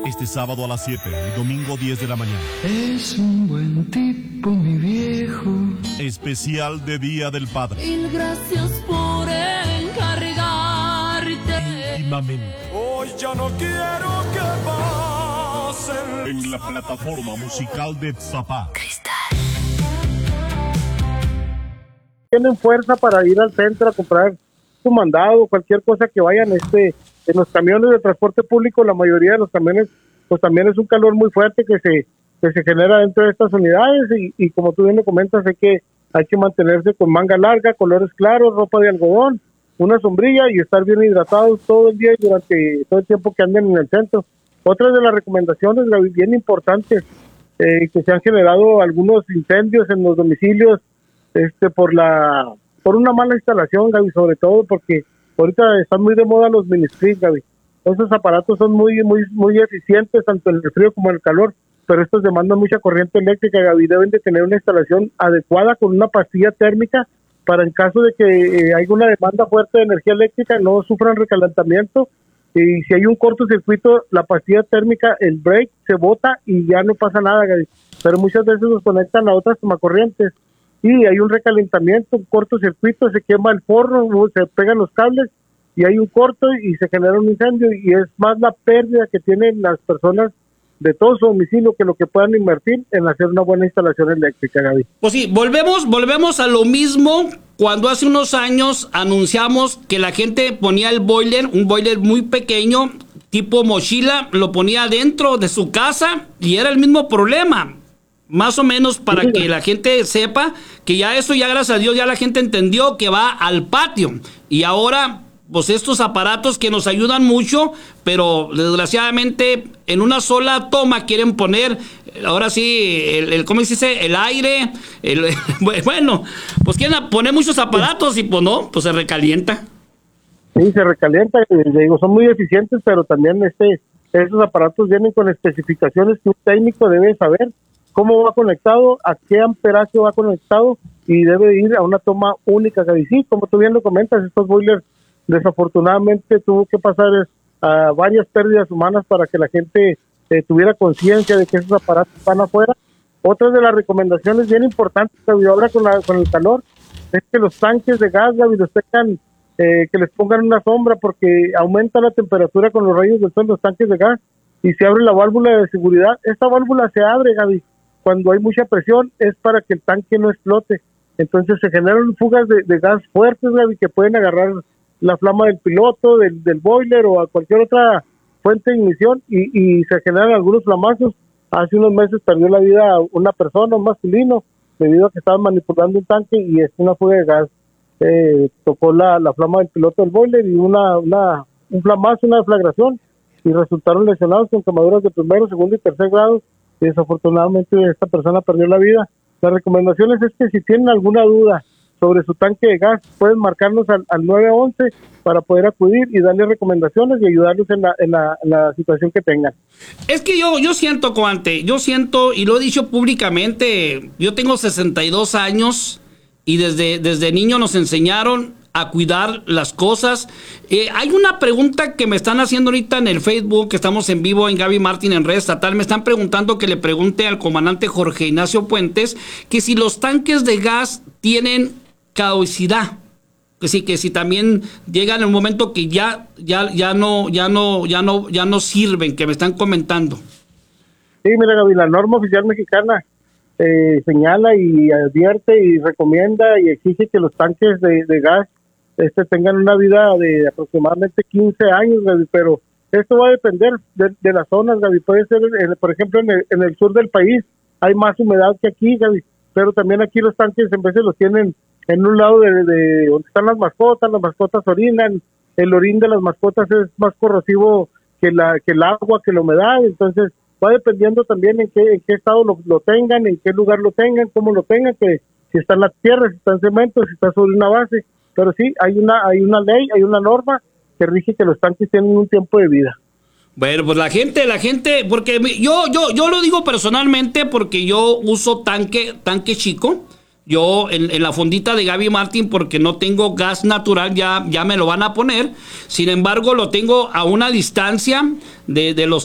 Este sábado a las 7 y domingo 10 de la mañana. Es un buen tipo, mi viejo. Especial de Día del Padre. Mil gracias por encargarte. Íntimamente. Hoy ya no quiero que pasen. En la plataforma musical de Zapá. Tienen fuerza para ir al centro a comprar su mandado, cualquier cosa que vayan, en los camiones de transporte público, la mayoría de los camiones, pues también es un calor muy fuerte que se genera dentro de estas unidades y como tú bien lo comentas, hay que mantenerse con manga larga, colores claros, ropa de algodón, una sombrilla y estar bien hidratados todo el día y durante todo el tiempo que anden en el centro. Otras de las recomendaciones, Gaby, bien importantes, que se han generado algunos incendios en los domicilios, por una mala instalación, Gaby, sobre todo porque ahorita están muy de moda los mini split, Gaby. Esos aparatos son muy eficientes tanto en el frío como en el calor, pero estos demandan mucha corriente eléctrica, Gaby. Deben de tener una instalación adecuada con una pastilla térmica para en caso de que haya una demanda fuerte de energía eléctrica no sufran recalentamiento, y si hay un cortocircuito, la pastilla térmica, el break se bota y ya no pasa nada, Gaby. Pero muchas veces nos conectan a otras tomacorrientes y hay un recalentamiento, un cortocircuito, se quema el forro, se pegan los cables y hay un corto y se genera un incendio, y es más la pérdida que tienen las personas de todo su domicilio que lo que puedan invertir en hacer una buena instalación eléctrica, Gaby. Pues sí, volvemos a lo mismo cuando hace unos años anunciamos que la gente ponía el boiler, un boiler muy pequeño, tipo mochila, lo ponía dentro de su casa y era el mismo problema. Más o menos para que la gente sepa que ya eso, ya gracias a Dios, ya la gente entendió que va al patio. Y ahora, pues estos aparatos que nos ayudan mucho, pero desgraciadamente en una sola toma quieren poner, ahora sí, ¿cómo se dice? El aire, bueno, pues quieren poner muchos aparatos y pues no, pues se recalienta. Sí, se recalienta, digo, son muy eficientes, pero también esos aparatos vienen con especificaciones que un técnico debe saber cómo va conectado, a qué amperaje va conectado y debe ir a una toma única. Y sí, como tú bien lo comentas, estos boilers desafortunadamente tuvo que pasar varias pérdidas humanas para que la gente tuviera conciencia de que esos aparatos van afuera. Otra de las recomendaciones bien importantes, Gaby, ahora con el calor, es que los tanques de gas, Gaby, los tengan, que les pongan una sombra porque aumenta la temperatura con los rayos del sol en los tanques de gas y se abre la válvula de seguridad. Esta válvula se abre, Gaby, cuando hay mucha presión, es para que el tanque no explote. Entonces se generan fugas de gas fuertes, Gaby, que pueden agarrar la flama del piloto, del boiler o a cualquier otra fuente de ignición y se generan algunos flamazos. Hace unos meses perdió la vida una persona, un masculino, debido a que estaban manipulando un tanque y es una fuga de gas. Tocó la flama del piloto del boiler y un flamazo, una deflagración, y resultaron lesionados con quemaduras de primero, segundo y tercer grado. Y desafortunadamente esta persona perdió la vida. Las recomendaciones es que si tienen alguna duda sobre su tanque de gas, pueden marcarnos al 911 para poder acudir y darles recomendaciones y ayudarlos en la situación que tengan. Es que yo siento, Coante, y lo he dicho públicamente, yo tengo 62 años y desde niño nos enseñaron a cuidar las cosas. Hay una pregunta que me están haciendo ahorita en el Facebook, que estamos en vivo en Gaby Martín en Red Estatal. Me están preguntando que le pregunte al comandante Jorge Ignacio Puentes que si los tanques de gas tienen caducidad, que si también llegan en un momento que ya no sirven, que me están comentando. Sí, mira, Gaby, la norma oficial mexicana señala y advierte y recomienda y exige que los tanques de gas tengan una vida de aproximadamente 15 años, Gaby, pero esto va a depender de las zonas, Gaby. Puede ser, por ejemplo, en el sur del país hay más humedad que aquí, Gaby, pero también aquí los tanques en veces los tienen en un lado de donde están las mascotas orinan, el orín de las mascotas es más corrosivo que el agua, que la humedad. Entonces va dependiendo también en qué estado lo tengan, en qué lugar lo tengan, cómo lo tengan, que si está en la tierra, si está en cemento, si está sobre una base. Pero sí, hay una ley, hay una norma que rige que los tanques tienen un tiempo de vida. Bueno, pues la gente, porque yo lo digo personalmente porque yo uso tanque chico. Yo en la fondita de Gaby Martín, porque no tengo gas natural, ya me lo van a poner. Sin embargo, lo tengo a una distancia de los